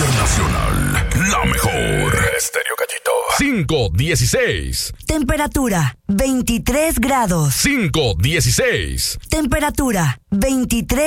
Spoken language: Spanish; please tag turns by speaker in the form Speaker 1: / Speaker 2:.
Speaker 1: internacional, la mejor. Estéreo Gallito. 5:16.
Speaker 2: Temperatura 23 grados.
Speaker 1: 5:16.
Speaker 2: Temperatura 23